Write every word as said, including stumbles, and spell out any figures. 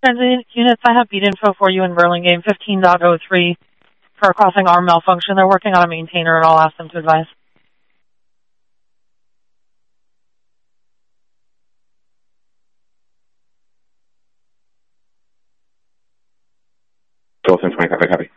transit units, I have beat info for you in Burlingame fifteen point oh three for a crossing arm malfunction. They're working on a maintainer, and I'll ask them to advise. Dolphin twenty-five, copy.